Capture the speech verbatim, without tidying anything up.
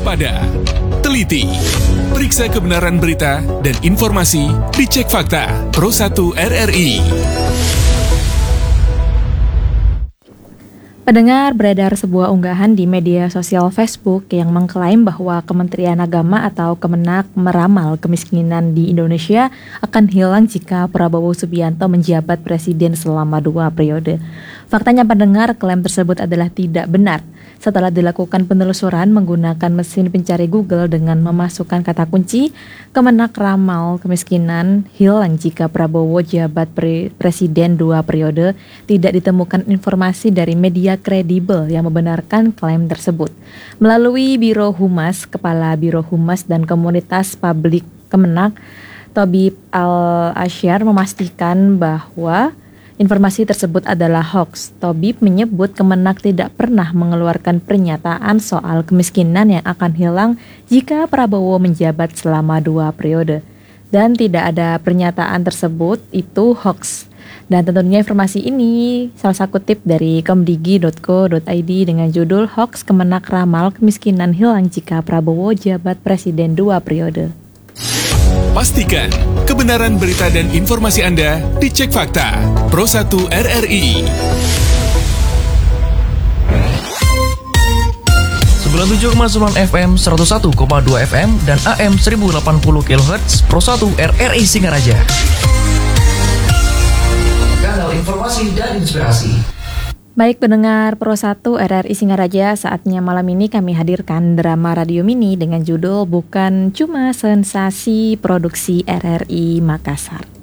waspada, teliti, periksa kebenaran berita dan informasi, dicek fakta. Pro satu R R I. Pendengar, beredar sebuah unggahan di media sosial Facebook yang mengklaim bahwa Kementerian Agama atau Kemenak meramal kemiskinan di Indonesia akan hilang jika Prabowo Subianto menjabat presiden selama dua periode. Faktanya pendengar, klaim tersebut adalah tidak benar. Setelah dilakukan penelusuran menggunakan mesin pencari Google dengan memasukkan kata kunci, Kemenak ramal kemiskinan hilang jika Prabowo jabat pre- presiden dua periode, tidak ditemukan informasi dari media kredibel yang membenarkan klaim tersebut. Melalui Biro Humas, Kepala Biro Humas dan Komunitas Publik Kemenak, Tobib Al-Asyar memastikan bahwa informasi tersebut adalah hoax. Tobib menyebut Kemenak tidak pernah mengeluarkan pernyataan soal kemiskinan yang akan hilang jika Prabowo menjabat selama dua periode. Dan tidak ada pernyataan tersebut, itu hoax. Dan tentunya informasi ini salah satu kutip dari komdigi dot co dot i d dengan judul Hoax Kemenak Ramal Kemiskinan Hilang Jika Prabowo Jabat Presiden dua Periode. Pastikan kebenaran berita dan informasi Anda dicek fakta. Pro satu R R I. sembilan puluh tujuh koma sembilan F M, seratus satu koma dua F M, dan A M seribu delapan puluh kilohertz Pro satu R R I Singaraja. Kanal informasi dan inspirasi. Baik pendengar Pro satu R R I Singaraja, saatnya malam ini kami hadirkan drama radio mini dengan judul Bukan Cuma Sensasi, produksi R R I Makassar.